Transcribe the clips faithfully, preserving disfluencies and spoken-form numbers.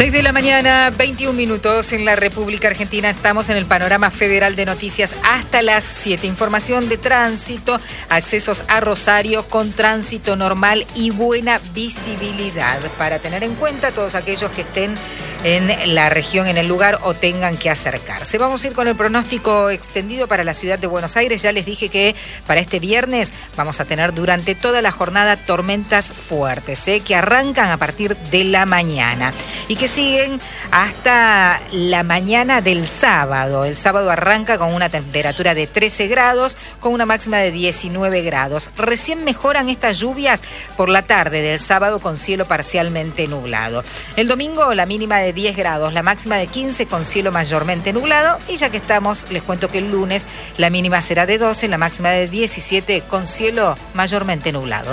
seis de la mañana, veintiún minutos en la República Argentina. Estamos en el panorama federal de noticias hasta las siete. Información de tránsito, accesos a Rosario con tránsito normal y buena visibilidad. Para tener en cuenta todos aquellos que estén en la región, en el lugar o tengan que acercarse. Vamos a ir con el pronóstico extendido para la ciudad de Buenos Aires. Ya les dije que para este viernes vamos a tener durante toda la jornada tormentas fuertes, ¿eh? que arrancan a partir de la mañana y que siguen hasta la mañana del sábado. El sábado arranca con una temperatura de trece grados, con una máxima de diecinueve grados. Recién mejoran estas lluvias por la tarde del sábado con cielo parcialmente nublado. El domingo la mínima de diez grados, la máxima de quince con cielo mayormente nublado. Y ya que estamos, les cuento que el lunes la mínima será de doce, la máxima de diecisiete con cielo mayormente nublado.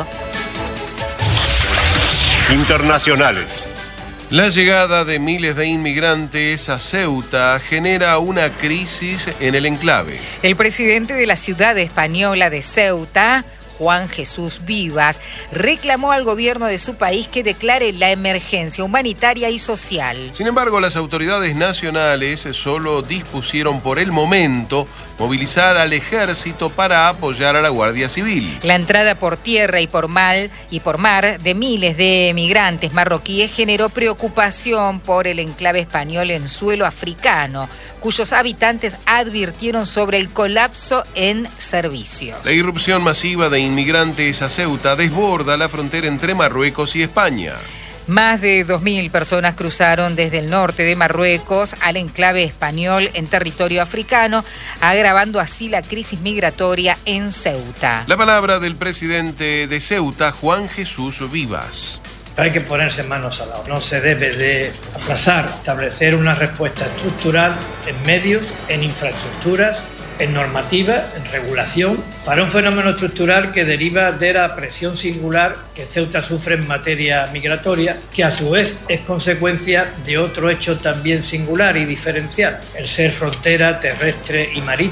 Internacionales. La llegada de miles de inmigrantes a Ceuta genera una crisis en el enclave. El presidente de la ciudad española de Ceuta, Juan Jesús Vivas, reclamó al gobierno de su país que declare la emergencia humanitaria y social. Sin embargo, las autoridades nacionales solo dispusieron por el momento movilizar al ejército para apoyar a la Guardia Civil. La entrada por tierra y por mar y por mar de miles de migrantes marroquíes generó preocupación por el enclave español en suelo africano, cuyos habitantes advirtieron sobre el colapso en servicios. La irrupción masiva de inmigrantes a Ceuta desborda la frontera entre Marruecos y España. Más de dos mil personas cruzaron desde el norte de Marruecos al enclave español en territorio africano, agravando así la crisis migratoria en Ceuta. La palabra del presidente de Ceuta, Juan Jesús Vivas. Hay que ponerse manos a la obra. No se debe de aplazar, establecer una respuesta estructural en medios, en infraestructuras, en normativa, en regulación, para un fenómeno estructural que deriva de la presión singular que Ceuta sufre en materia migratoria, que a su vez es consecuencia de otro hecho también singular y diferencial, el ser frontera terrestre y marítima.